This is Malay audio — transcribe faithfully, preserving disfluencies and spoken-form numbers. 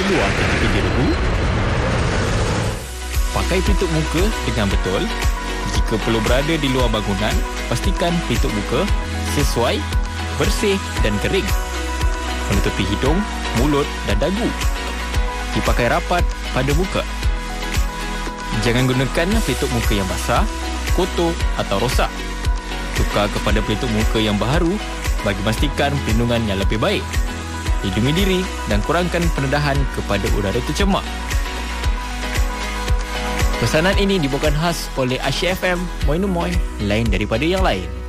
keluar ketika diregu. Pakai pelitup muka dengan betul. Jika perlu berada di luar bangunan, pastikan pelitup muka sesuai, bersih dan kering. Menutupi hidung, mulut dan dagu. Dipakai rapat pada muka. Jangan gunakan pelitup muka yang basah, kotor atau rosak. Tukar kepada pelitup muka yang baharu bagi memastikan perlindungan yang lebih baik. Lindungi diri dan kurangkan pendedahan kepada udara tercemar. Pesanan ini dibawakan khas oleh Asyik F M, Moi No Moi, lain daripada yang lain.